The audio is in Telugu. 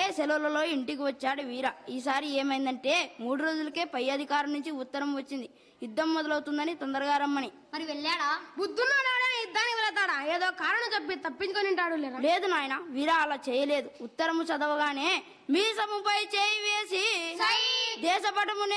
సెలవులలో ఇంటికి వచ్చాడు వీర. ఈసారి ఏమైందంటే 3 రోజులకే పై అధికారం నుంచి ఉత్తరం వచ్చింది, యుద్ధం మొదలవుతుందని తొందరగా రమ్మని. మరి వెళ్ళాడా? బుద్ధున్నాడా యుద్ధానికి వెళతాడా? ఏదో కారణం చెప్పి తప్పించుకొని ఉంటాడు. లేదు నాయన, వీర అలా చేయలేదు. ఉత్తరము చదవగానే మీసముపై చేయి వేసి దేశపటమునే